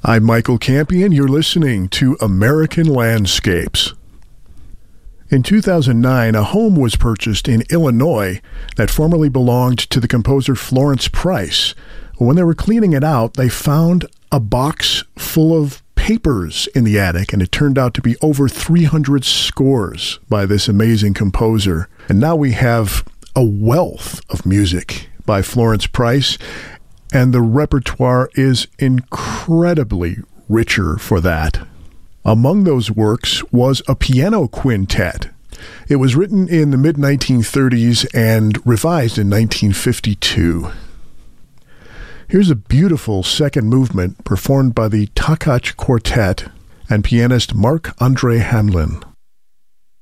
I'm Michael Campion. You're listening to American Landscapes. In 2009, a home was purchased in Illinois that formerly belonged to the composer Florence Price. When they were cleaning it out, they found a box full of papers in the attic, and it turned out to be over 300 scores by this amazing composer. And now we have a wealth of music by Florence Price, and the repertoire is incredibly richer for that. Among those works was a piano quintet. It was written in the mid-1930s and revised in 1952. Here's a beautiful second movement performed by the Takacs Quartet and pianist Marc-André Hamelin.